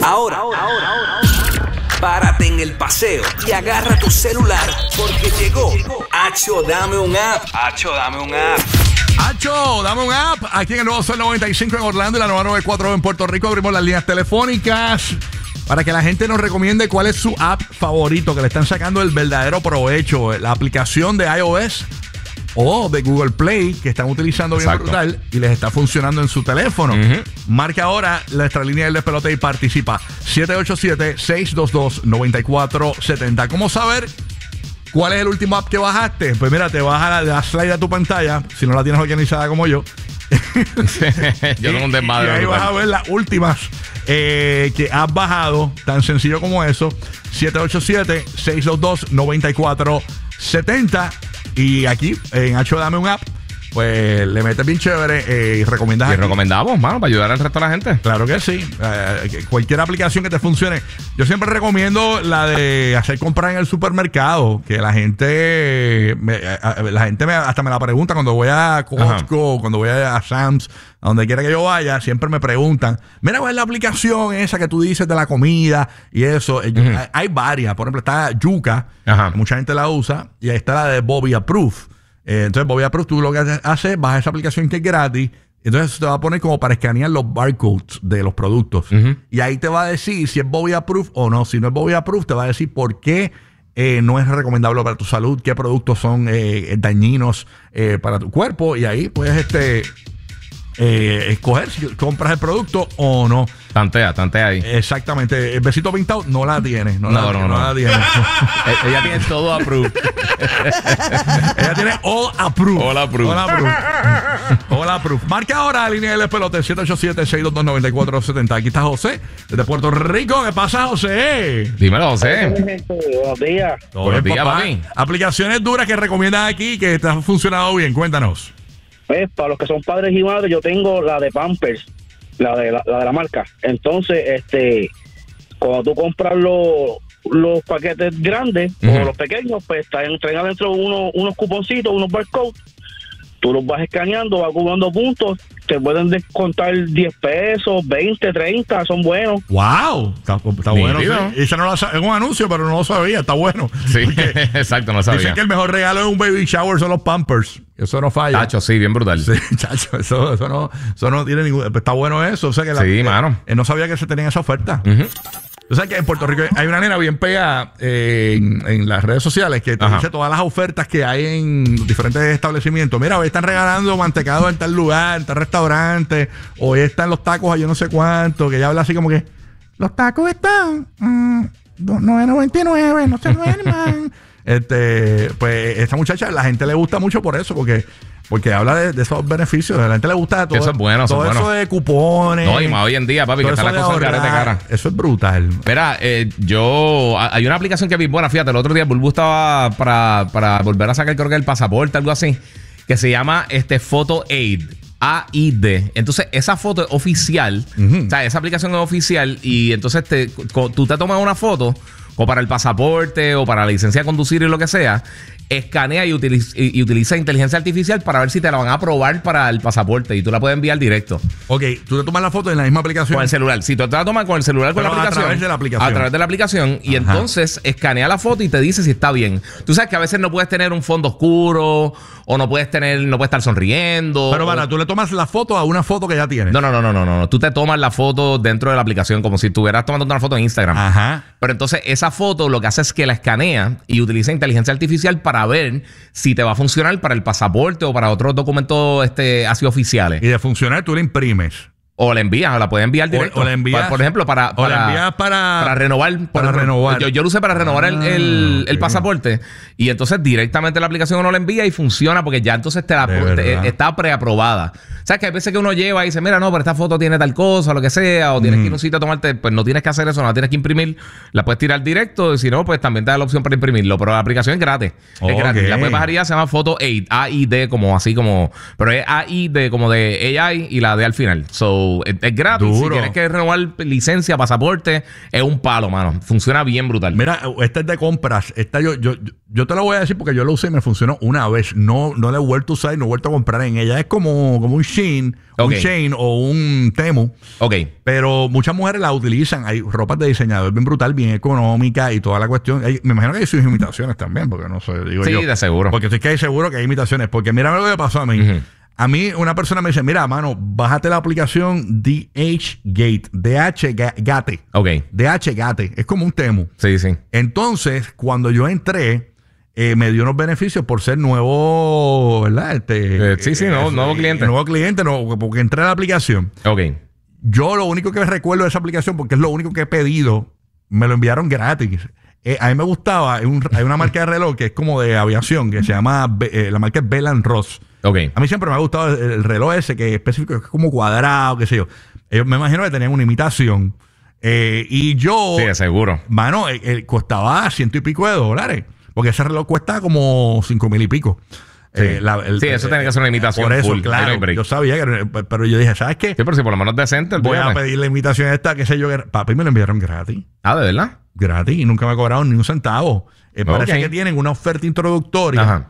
Ahora, párate en el paseo y agarra tu celular porque llegó Acho, dame un app. Acho, dame un app. Acho, dame un app. Aquí en el nuevo Sol 95 en Orlando y la nueva 94 en Puerto Rico. Abrimos las líneas telefónicas para que la gente nos recomiende cuál es su app favorito, que le están sacando el verdadero provecho. La aplicación de iOS o de Google Play, que están utilizando bien brutal y les está funcionando en su teléfono. Marca ahora nuestra línea del despelote y participa. 787-622-9470. ¿Cómo saber cuál es el último app que bajaste? Pues mira, te vas a la slide a tu pantalla, si no la tienes organizada como yo. Yo tengo un desmadre. Y ahí vas a ver las últimas que has bajado, tan sencillo como eso. 787-622-9470. Y aquí, en Hacho Dame un App, pues le metes bien chévere y recomiendas. Y recomendamos, mano, para ayudar al resto de la gente. Claro que sí. Cualquier aplicación que te funcione. Yo siempre recomiendo la de hacer compras en el supermercado, que la gente hasta me la pregunta cuando voy a Costco, cuando voy a Sam's, a donde quiera que yo vaya, siempre me preguntan, mira, ¿cuál es la aplicación esa que tú dices de la comida y eso? Hay varias. Por ejemplo, está Yuka, que mucha gente la usa, y ahí está la de Bobby Approve. Entonces, Bobby Approve, tú lo que haces, bajas esa aplicación que es gratis. Entonces, te va a poner como para escanear los barcodes de los productos. Y ahí te va a decir si es Bobby Approve o no. Si no es Bobby Approve, te va a decir por qué no es recomendable para tu salud, qué productos son dañinos para tu cuerpo. Y ahí puedes escoger si compras el producto o no. Tantea ahí. Exactamente. El besito pintado no la tiene. No la tiene. Ella tiene todo approved. Ella tiene all approved. All approved. All approved. Marca ahora la línea del despelote 787-622-9470. Aquí está José, desde Puerto Rico. ¿Qué pasa, José? Dímelo, José. Buenos días. Buenos días, papi. Aplicaciones duras que recomiendas aquí que te han funcionado bien. Cuéntanos. Pues, para los que son padres y madres, yo tengo la de Pampers, la de la marca. Entonces, cuando tú compras los paquetes grandes o los pequeños, pues traen adentro unos cuponcitos, unos barcodes. Tú los vas escaneando, vas acumulando puntos, te pueden descontar 10 pesos, 20, 30, son buenos. ¡Wow! Está bueno. Sí. Ese no es un anuncio, pero no lo sabía, está bueno. Sí, exacto, no sabía. Dicen que el mejor regalo de un baby shower son los Pampers. Eso no falla. Chacho, sí, bien brutal. Sí, chacho, eso no tiene ningún... Está bueno eso. O sea que sí, mano. No sabía que se tenía esa oferta. O sea que en Puerto Rico hay una nena bien pegada en las redes sociales que te dice todas las ofertas que hay en diferentes establecimientos. Mira, hoy están regalando mantecado en tal lugar, en tal restaurante. Hoy están los tacos a yo no sé cuánto. Que ella habla así como que los tacos están $9.99, no se duerman. Pues esta muchacha, la gente le gusta mucho por eso, porque habla de esos beneficios. A la gente le gusta todo. Eso es bueno, todo eso de cupones. No, y más hoy en día, papi, que están las cosas de cara. Eso es brutal. Mira, hay una aplicación que vi buena, fíjate, el otro día Bulbu estaba para volver a sacar, creo que el pasaporte, algo así, que se llama Photo Aid. AID. Entonces, esa foto es oficial. O sea, esa aplicación es oficial. Y entonces tú te tomas una foto o para el pasaporte o para la licencia de conducir y lo que sea, escanea y utiliza inteligencia artificial para ver si te la van a aprobar para el pasaporte y tú la puedes enviar directo. Ok, tú te tomas la foto en la misma aplicación. Con el celular. Si tú te la tomas con el celular, con la aplicación. A través de la aplicación. A través de la aplicación. Y entonces escanea la foto y te dice si está bien. Tú sabes que a veces no puedes tener un fondo oscuro o no puedes estar sonriendo. Pero para, tú le tomas la foto a una foto que ya tienes. No. Tú te tomas la foto dentro de la aplicación como si estuvieras tomando una foto en Instagram. Pero entonces esa foto lo que hace es que la escanea y utiliza inteligencia artificial para ver si te va a funcionar para el pasaporte o para otros documentos así oficiales. Y de funcionar tú le imprimes. O la envías, o la puedes enviar directo. O la envías, por ejemplo, para renovar. Yo lo usé para renovar el pasaporte. Y entonces directamente la aplicación uno la envía y funciona porque ya entonces está preaprobada. O sea, que hay veces que uno lleva y dice, mira, no, pero esta foto tiene tal cosa, o lo que sea, o tienes que ir a un sitio a tomarte, pues no tienes que hacer eso, no la tienes que imprimir, la puedes tirar directo, y si no, pues también te da la opción para imprimirlo, pero la aplicación es gratis. Es gratis. La puedes bajar ya, se llama Photo Aid, AID, como así como, pero es AID como de AI y la D al final. So, So, es gratis. Duro. Si tienes que renovar licencia, pasaporte, es un palo, mano. Funciona bien brutal. Mira, esta es de compras. Esta yo te lo voy a decir porque yo lo usé y me funcionó una vez. No la he vuelto a usar y no he vuelto a comprar en ella. Es como un Shein, Ok. un Shein o un Temu. Ok. Pero muchas mujeres la utilizan. Hay ropas de diseñador bien brutal, bien económica y toda la cuestión. Me imagino que hay sus imitaciones también, porque no sé, digo Sí, yo. de seguro. Porque estoy que hay seguro que hay imitaciones. Porque mira lo que me pasó a mí. Ujú. A mí una persona me dice, mira, mano, bájate la aplicación DHgate. DHgate. Ok. DHgate. Es como un Temu. Sí, sí. Entonces, cuando yo entré, me dio unos beneficios por ser nuevo, ¿verdad? Sí, nuevo cliente. Nuevo cliente, porque entré a la aplicación. Ok. Yo lo único que recuerdo de esa aplicación, porque es lo único que he pedido, me lo enviaron gratis. A mí me gustaba, hay una marca de reloj que es como de aviación, que se llama, la marca es Bell & Ross. Ok. A mí siempre me ha gustado el reloj ese, que es específico, que es como cuadrado, qué sé yo. Ellos me imagino que tenían una imitación. Y yo, Sí, de seguro. mano, costaba $100 y pico. Porque ese reloj cuesta como 5,000 y pico. Sí. Sí, eso tiene que ser una imitación Por eso, full. Ahí no claro. hay break. Yo sabía pero yo dije, ¿sabes qué? Sí, pero si por lo menos decente, Voy a olvídate. pedir la invitación esta, qué sé yo. Papi, me lo enviaron gratis. Ah, ¿de verdad? Gratis. Y nunca me cobraron ni un centavo. Parece Ok. que tienen una oferta introductoria. Ajá.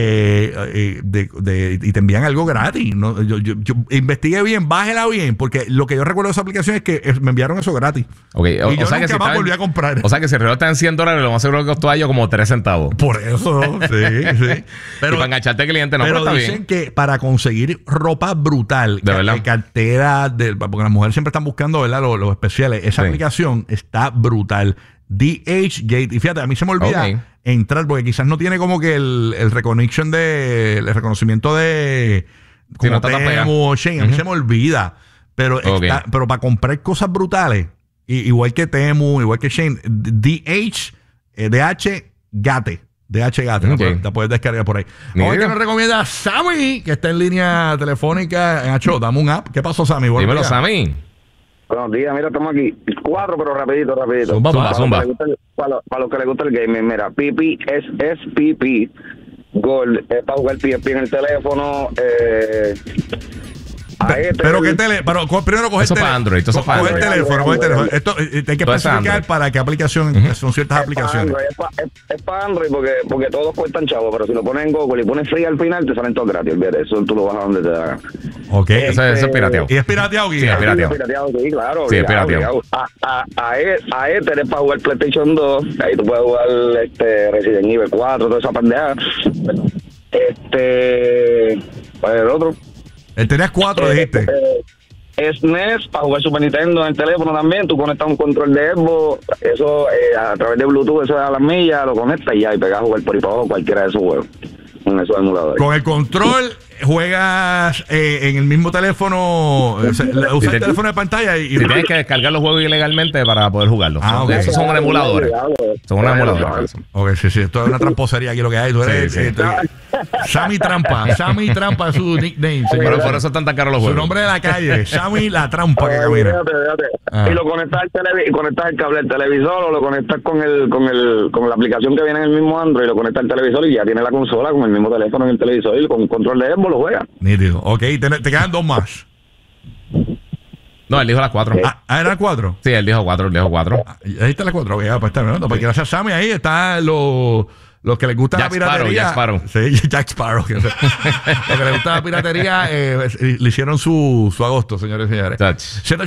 Y te envían algo gratis. No, yo investigué bien, bájela bien, porque lo que yo recuerdo de esa aplicación es que me enviaron eso gratis. Ok. Y yo O sea nunca que si más está volví a comprar. O sea que si el reloj está en $100, lo más seguro que costó a ellos como 3 centavos. Por eso, sí. Y para engancharte cliente, no, pero pero está dicen bien. que para conseguir ropa brutal, De verdad. cartera, porque las mujeres siempre están buscando, ¿verdad? Los especiales. Esa Sí. aplicación está brutal. DHgate. Y fíjate, a mí se me olvida Ok. entrar, porque quizás no tiene como que el el reconocimiento de Sí, como no está tan pegado. Temu o Shein. A mí se me olvida. Pero, Ok. pero para comprar cosas brutales, igual que Temu, igual que Shein, DHgate. DHgate, Ok. la puedes descargar por ahí. Mira. Hoy que nos recomienda Sammy, que está en línea telefónica en Hacho. Dame un app. ¿Qué pasó, Sammy? Buenos Dímelo, días. Sammy. Buenos días, mira, estamos aquí. 4, pero rapidito. Zumba, Zumba, zumba. Para los que les gusta el gaming, mira, PP es PP Gold, es para jugar PSP en el teléfono. Pero que primero coge Eso el para Android, eso para coge el Android. teléfono, coge el teléfono. Esto hay que Todo es especificar Android. para qué aplicación son ciertas aplicaciones. Es para Android porque todos cuestan chavo, pero si lo pones en Google y pones free al final, te salen todos gratis. Olvídate, eso tú lo bajas donde te da gana. Ok. Eso es pirateado. Y es pirateado, Sí, Guía. es pirateado. Sí, claro. Sí, es obligado, pirateado. obligado. A Ether es para jugar PlayStation 2. Ahí tú puedes jugar Resident Evil 4, toda esa pendeja. Pues el otro. Tenías 4, dijiste. SNES para jugar Super Nintendo en el teléfono también. Tú conectas un control de Xbox, eso a través de Bluetooth, eso es a las millas, lo conectas y ya, y pegas a jugar por ahí para abajo cualquiera de esos juegos. Con esos emuladores. Con el control juegas en el mismo teléfono, usas el teléfono de pantalla y Si tienes que descargar los juegos ilegalmente para poder jugarlos. Ah, ok. Esos son unos emuladores. Son unos emuladores. Ok, sí, esto es una tramposería aquí lo que hay. Tú eres Sí, sí. Sammy Trampa. Sammy Trampa es su nickname. Pero señores. por eso están tan caros los Su juegos. nombre de la calle, Sammy la Trampa que camina. Fíjate. Ah. Y lo conectas conectas el cable del televisor o lo conectas con la aplicación que viene en el mismo Android, lo conectas al televisor y ya tiene la consola con el mismo teléfono en el televisor y con un control de Xbox lo juega. Nítido. Ok, te quedan 2 más. No, él dijo las 4. ¿Eran 4? Sí, él dijo 4, él dijo 4. Ahí está la 4. Ok, pues está bien. Porque gracias a Sammy ahí están los que les gusta Jack la piratería. Sparrow. Sí, Jack Sparrow. Los que les gusta la piratería le hicieron su agosto, señores y señores. Touch.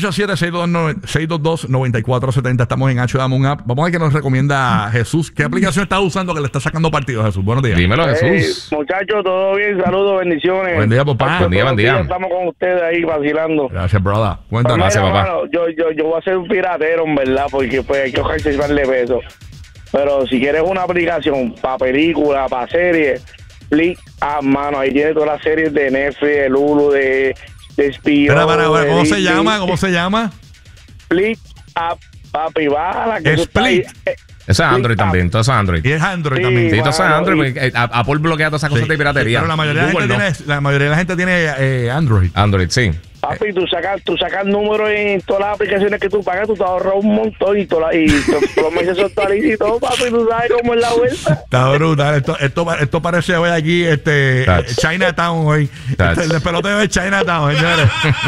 787-622-9470. Estamos en Hacho Dame un App. Vamos a ver qué nos recomienda Jesús. ¿Qué aplicación está usando que le está sacando partido a Jesús? Buenos días. Dímelo, Jesús. Muchachos, todo bien, saludos, bendiciones. Buen día, papá. Buen día, buen día. Estamos con ustedes ahí vacilando. Gracias, brother. Cuéntanos. Gracias, Mira, papá. mano, yo voy a ser un piratero, en verdad, porque pues hay que ojalá peso. Pero si quieres una aplicación para película, para series, Flick App, mano, ahí tienes todas las series de Netflix, de Hulu, de Spion. Espera, ¿cómo se llama? ¿Cómo se llama? Flick App, papi, bájala. Que eso está ahí. Split. Eso es Android también, todo eso es Android. Y es Android Sí, también. Sí, todo eso es Bueno, Android. y- Porque Apple bloquea todas esas cosas Sí. de piratería. Pero la mayoría de Google no. la gente tiene Android. Android, sí. Papi, tú sacas números en todas las aplicaciones que tú pagas, tú te ahorras un montón y todos los meses son actualizados y todo, papi, tú sabes cómo es la vuelta. Está brutal. Esto parece hoy aquí, Chinatown hoy. El despeloteo de Chinatown, señores.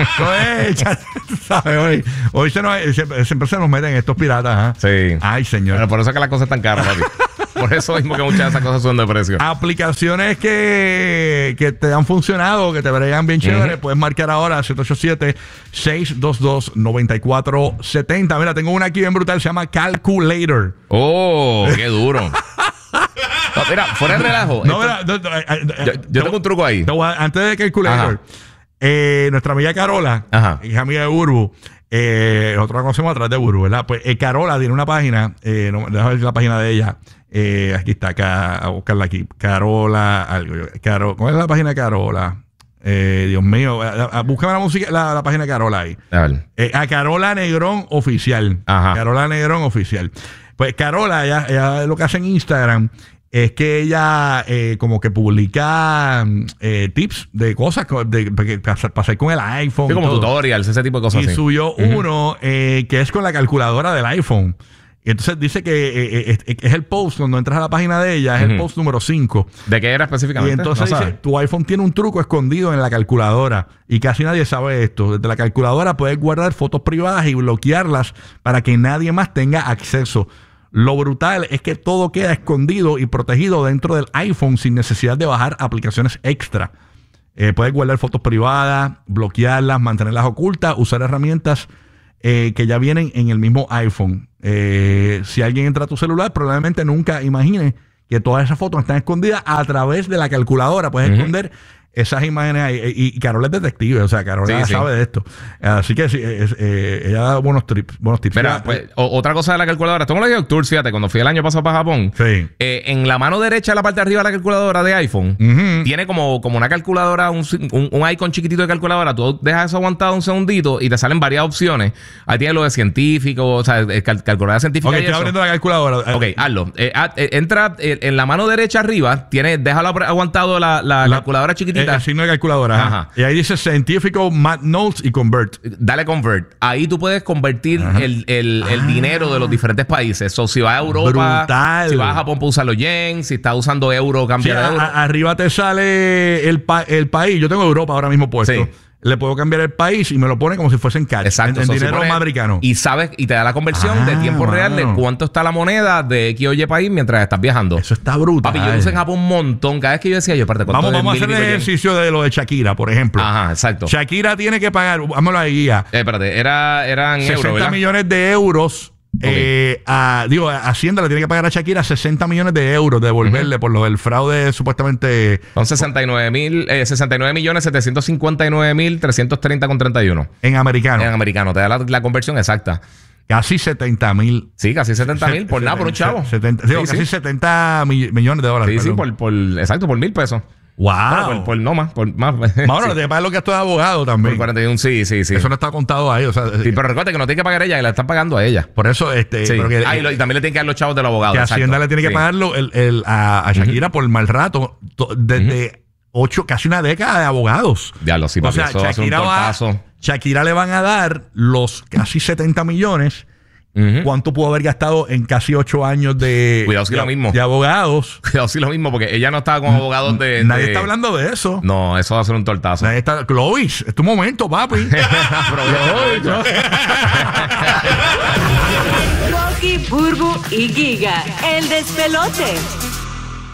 ¿Sabes? Hoy siempre se nos meten estos piratas. Sí. Ay, señor. Pero por eso es que las cosas están caras, papi. Por eso mismo que muchas de esas cosas suben de precio. Aplicaciones que te han funcionado, que te bregan bien chévere, puedes marcar ahora 787-622-9470. Mira, tengo una aquí bien brutal, se llama Calculator. Oh, qué duro. No, mira, fuera de relajo. No, yo tengo un truco ahí. Antes de Calculator, nuestra amiga Carola, hija amiga de Burbu, nosotros la conocemos a través de Burbu, ¿verdad? Pues Carola tiene una página, déjame ver la página de ella. Aquí está, a buscarla aquí. Carola, algo. ¿Cuál es la página de Carola? Dios mío, búscame la música, la página de Carola ahí. A Carola Negrón Oficial. Carola Negrón Oficial. Pues Carola, ella lo que hace en Instagram es que ella como que publica tips de cosas para hacer con el iPhone. Sí, como tutorials, ese tipo de cosas. Y subió uno que es con la calculadora del iPhone. Y entonces dice que es el post, cuando entras a la página de ella, es el post número 5. ¿De qué era específicamente? Y entonces dice, tu iPhone tiene un truco escondido en la calculadora y casi nadie sabe esto. Desde la calculadora puedes guardar fotos privadas y bloquearlas para que nadie más tenga acceso. Lo brutal es que todo queda escondido y protegido dentro del iPhone sin necesidad de bajar aplicaciones extra. Puedes guardar fotos privadas, bloquearlas, mantenerlas ocultas, usar herramientas que ya vienen en el mismo iPhone. Si alguien entra a tu celular, probablemente nunca imagine que todas esas fotos están escondidas a través de la calculadora. Puedes esconder esas imágenes ahí. Y Carola es detective, o sea, Carola sabe de esto. Así que sí, ella da buenos tips. Mira, pues, otra cosa de la calculadora. Esto me lo dijo Tours, fíjate, cuando fui el año pasado para Japón. Sí. En la mano derecha, en la parte de arriba de la calculadora de iPhone, tiene como una calculadora, un icon chiquitito de calculadora. Tú dejas eso aguantado un segundito y te salen varias opciones. Ahí tiene lo de científico, o sea, calculadora científica. Ok, estoy abriendo la calculadora. Ok, hazlo. Entra en la mano derecha arriba, déjalo aguantado la calculadora chiquitita. El signo de calculadora. Y ahí dice científico, Math Notes y Convert. Dale Convert. Ahí tú puedes convertir el dinero de los diferentes países. Si vas a Europa, si vas a Japón, puedes usar los yen. Si estás usando euro, cambiar euro. Arriba te sale el país. Yo tengo Europa ahora mismo puesto. Sí. Le puedo cambiar el país y me lo pone como si fuese en cash. Exacto. En dinero americano. Y sabes, y te da la conversión de tiempo real de cuánto está la moneda de X o Y país mientras estás viajando. Eso está brutal. Papi, yo lo usé en Japón un montón. Cada vez que yo decía, vamos a hacer el ejercicio de lo de Shakira, por ejemplo. Exacto. Shakira tiene que pagar, vámonos ahí guía. Espérate, eran 60 euros, millones de euros. Hacienda le tiene que pagar a Shakira 60 millones de euros de devolverle por lo del fraude supuestamente. Son 69.759.330,31 en americano. En americano, te da la conversión exacta. Casi 70,000. Sí, casi 70,000 por nada, por un chavo. Casi 70 millones de dólares. Sí, exacto, por 1,000 pesos. Wow. Por más. Bueno, te pagan lo que esto es abogado también. Por 41, sí. Eso no está contado ahí. O sea, sí, pero recuerda que no tiene que pagar ella, que la están pagando a ella. Por eso, y también le tienen que dar los chavos del abogado. Que Hacienda le tiene que pagarlo a Shakira por mal rato desde casi una década de abogados. Diablo, sí, papi, eso Shakira le van a dar los casi 70 millones. ¿Cuánto pudo haber gastado en casi 8 años de abogados? Cuidado si lo mismo, porque ella no estaba con abogados de... Nadie está hablando de eso. No, eso va a ser un tortazo. Clovis, es tu momento, papi. Rocky, Burbu y Giga, el despelote.